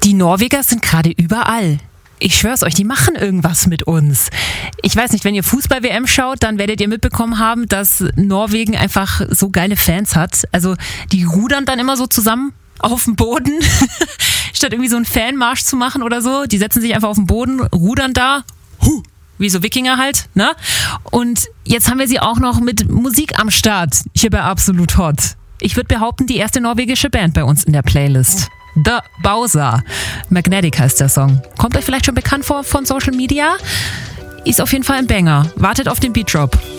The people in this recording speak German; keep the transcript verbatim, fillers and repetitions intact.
Die Norweger sind gerade überall. Ich schwör's euch, die machen irgendwas mit uns. Ich weiß nicht, wenn ihr Fußball-W M schaut, dann werdet ihr mitbekommen haben, dass Norwegen einfach so geile Fans hat. Also die rudern dann immer so zusammen auf dem Boden, statt irgendwie so einen Fanmarsch zu machen oder so. Die setzen sich einfach auf den Boden, rudern da, huh, wie so Wikinger halt, ne? Und jetzt haben wir sie auch noch mit Musik am Start, hier bei Absolut Hot. Ich würde behaupten, die erste norwegische Band bei uns in der Playlist. The Bowser. Magnetic heißt der Song. Kommt euch vielleicht schon bekannt vor von Social Media? Ist auf jeden Fall ein Banger. Wartet auf den Beat Drop.